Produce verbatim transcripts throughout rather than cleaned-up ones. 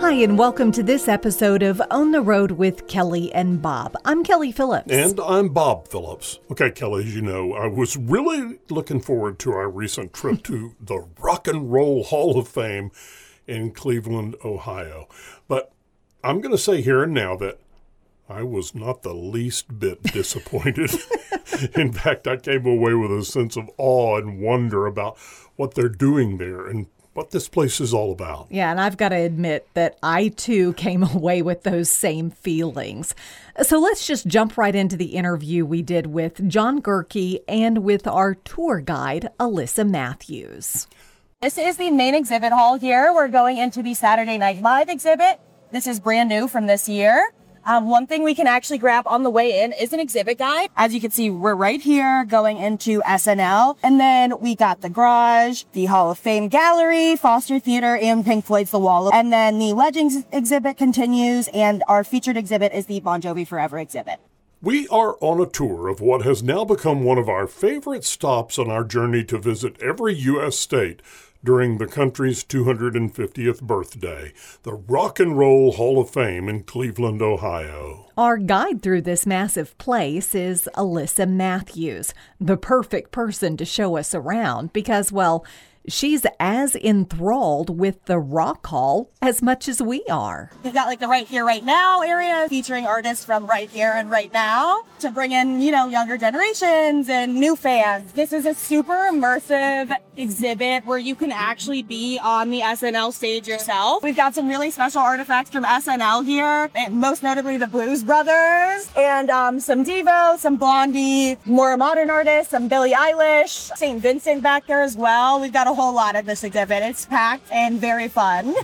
Hi, and welcome to this episode of On the Road with Kelly and Bob. I'm Kelly Phillips. And I'm Bob Phillips. Okay, Kelly, as you know, I was really looking forward to our recent trip to the Rock and Roll Hall of Fame in Cleveland, Ohio. But I'm going to say here and now that I was not the least bit disappointed. In fact, I came away with a sense of awe and wonder about what they're doing there and what this place is all about. Yeah, and I've got to admit that I, too, came away with those same feelings. So let's just jump right into the interview we did with John Gehrke and with our tour guide, Alyssa Matthews. This is the main exhibit hall here. We're going into the Saturday Night Live exhibit. This is brand new from this year. Um, one thing we can actually grab on the way in is an exhibit guide. As you can see, we're right here going into S N L. And then we got the Garage, the Hall of Fame Gallery, Foster Theater, and Pink Floyd's The Wall. And then the Legends exhibit continues, and our featured exhibit is the Bon Jovi Forever exhibit. We are on a tour of what has now become one of our favorite stops on our journey to visit every U S state during the country's two hundred fiftieth birthday, the Rock and Roll Hall of Fame in Cleveland, Ohio. Our guide through this massive place is Alyssa Matthews, the perfect person to show us around because, well, she's as enthralled with the Rock Hall as much as we are. We've got like the Right Here, Right Now area featuring artists from right here and right now to bring in, you know, younger generations and new fans. This is a super immersive exhibit where you can actually be on the S N L stage yourself. We've got some really special artifacts from S N L here, and most notably the Blues Brothers, and um, some Devo, some Blondie, more modern artists, some Billie Eilish, Saint Vincent back there as well. We've got a whole lot of this exhibit. It's packed and very fun.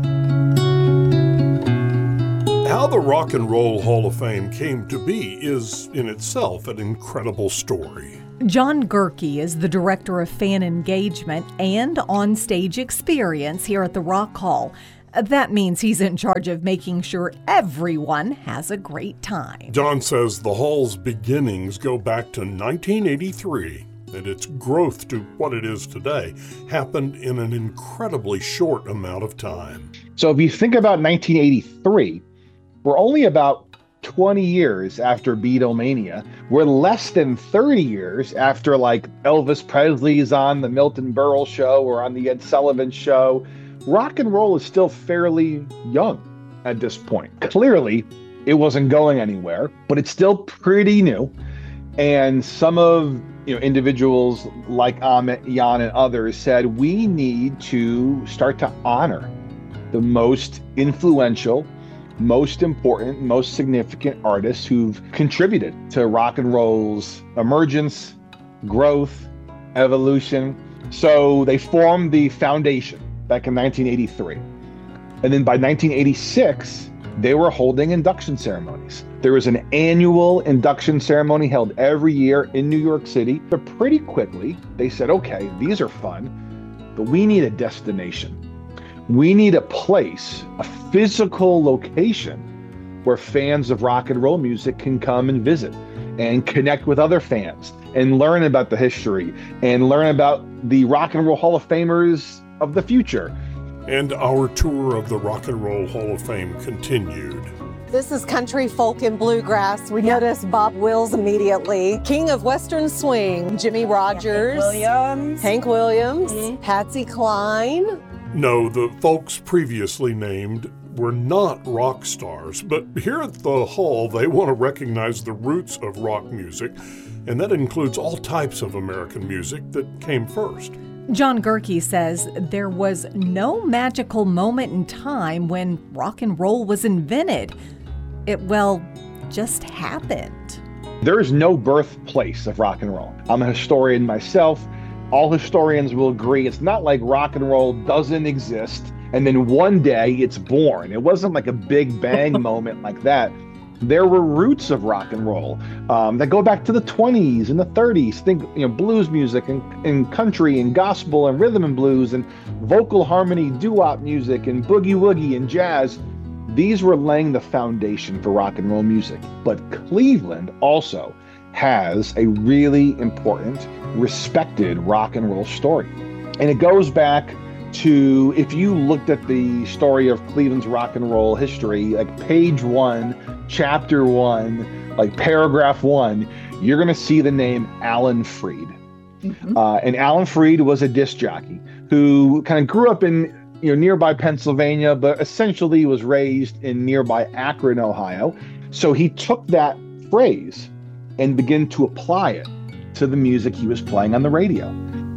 How the Rock and Roll Hall of Fame came to be is in itself an incredible story. John Gehrke is the Director of Fan Engagement and On-Stage Experience here at the Rock Hall. That means he's in charge of making sure everyone has a great time. John says the hall's beginnings go back to nineteen eighty-three, and its growth to what it is today happened in an incredibly short amount of time. So if you think about nineteen eighty-three, we're only about twenty years after Beatlemania. We're less than thirty years after like Elvis Presley's on the Milton Berle show or on the Ed Sullivan show. Rock and roll is still fairly young at this point. Clearly, it wasn't going anywhere, but it's still pretty new. And some of you know individuals like Amit, Jan, and others said we need to start to honor the most influential, most important, most significant artists who've contributed to rock and roll's emergence, growth, evolution. So they formed the foundation back in nineteen eighty-three. And then by nineteen eighty-six, they were holding induction ceremonies. There was an annual induction ceremony held every year in New York City. But pretty quickly, they said, okay, these are fun, but we need a destination. We need a place, a physical location where fans of rock and roll music can come and visit and connect with other fans and learn about the history and learn about the Rock and Roll Hall of Famers of the future. And our tour of the Rock and Roll Hall of Fame continued. This is country, folk, and bluegrass. We noticed Bob Wills immediately. King of Western Swing, Jimmy Rogers, Yeah, Hank Williams, Hank Williams, Mhm. Patsy Cline. No, the folks previously named were not rock stars, but here at the Hall, they want to recognize the roots of rock music, and that includes all types of American music that came first. John Gehrke says there was no magical moment in time when rock and roll was invented. It, well, just happened. There is no birthplace of rock and roll. I'm a historian myself. All historians will agree it's not like rock and roll doesn't exist and then one day it's born. It wasn't like a big bang moment like that. There were roots of rock and roll um, that go back to the twenties and the thirties. Think, you know, blues music and, and country and gospel and rhythm and blues and vocal harmony, doo-wop music and boogie woogie and jazz. These were laying the foundation for rock and roll music. But Cleveland also has a really important, respected rock and roll story. And it goes back to, if you looked at the story of Cleveland's rock and roll history, like page one, chapter one, like paragraph one, you're going to see the name Alan Freed. Mm-hmm. Uh, and Alan Freed was a disc jockey who kind of grew up in you know nearby Pennsylvania, but essentially was raised in nearby Akron, Ohio. So he took that phrase and began to apply it to the music he was playing on the radio.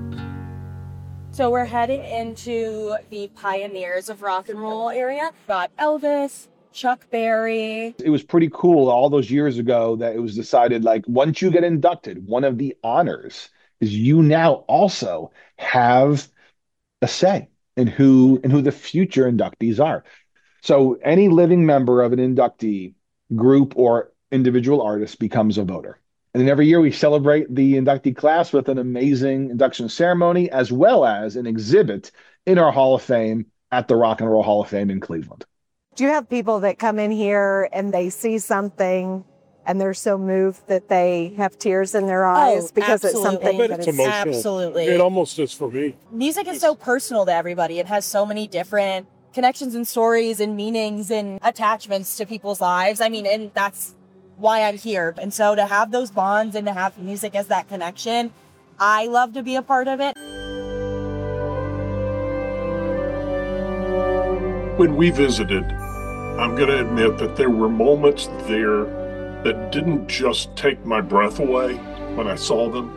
So we're heading into the pioneers of rock and roll area. Got Elvis, Chuck Berry. It was pretty cool all those years ago that it was decided, like, once you get inducted, one of the honors is you now also have a say in who and who the future inductees are. So any living member of an inductee group or individual artist becomes a voter. And then every year we celebrate the inductee class with an amazing induction ceremony, as well as an exhibit in our Hall of Fame at the Rock and Roll Hall of Fame in Cleveland. Do you have people that come in here and they see something and they're so moved that they have tears in their eyes Oh, because it's absolutely. something I bet that it's is emotional. Absolutely. It almost is for me. Music is so personal to everybody. It has so many different connections and stories and meanings and attachments to people's lives. I mean, and that's why I'm here. And so to have those bonds and to have music as that connection, I love to be a part of it. When we visited, I'm going to admit that there were moments there that didn't just take my breath away when I saw them.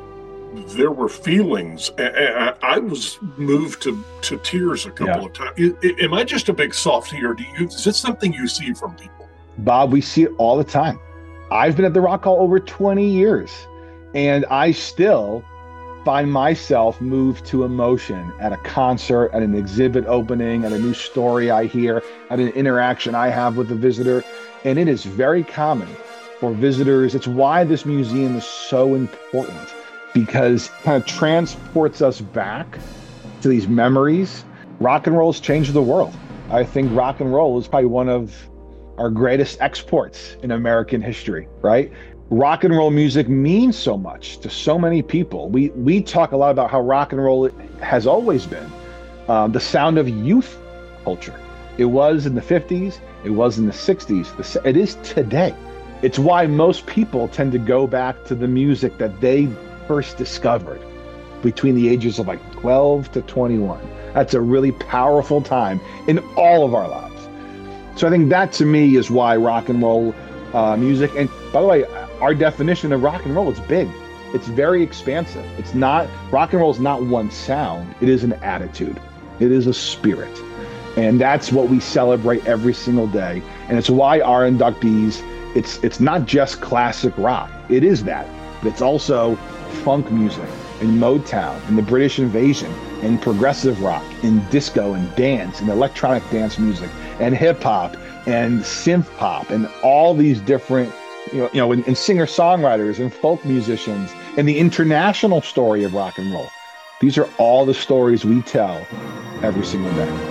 There were feelings. I, I, I was moved to, to tears a couple Yeah. of times. I, I, am I just a big softie, or do you? Is this something you see from people? Bob, we see it all the time. I've been at the Rock Hall over twenty years, and I still find myself moved to emotion at a concert, at an exhibit opening, at a new story I hear, at an interaction I have with a visitor. And it is very common for visitors. It's why this museum is so important, because it kind of transports us back to these memories. Rock and roll has changed the world. I think rock and roll is probably one of our greatest exports in American history, right? Rock and roll music means so much to so many people. We we talk a lot about how rock and roll has always been um, the sound of youth culture. It was in the fifties, it was in the sixties, it is today. It's why most people tend to go back to the music that they first discovered between the ages of like twelve to twenty-one. That's a really powerful time in all of our lives. So I think that to me is why rock and roll uh, music, and by the way, our definition of rock and roll is big. It's very expansive. It's not, rock and roll is not one sound. It is an attitude. It is a spirit. And that's what we celebrate every single day. And it's why our inductees, it's it's not just classic rock. It is that, but it's also funk music and Motown and the British Invasion and progressive rock and disco and dance and electronic dance music and hip hop and synth pop and all these different, you know, you know, and, and singer-songwriters and folk musicians and the international story of rock and roll. These are all the stories we tell every single day.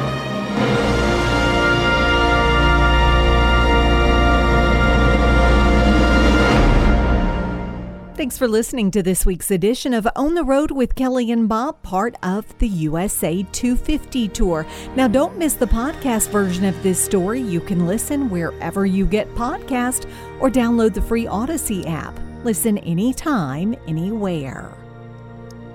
Thanks for listening to this week's edition of On the Road with Kelly and Bob, part of the U S A two fifty Tour. Now, don't miss the podcast version of this story. You can listen wherever you get podcasts or download the free Odyssey app. Listen anytime, anywhere.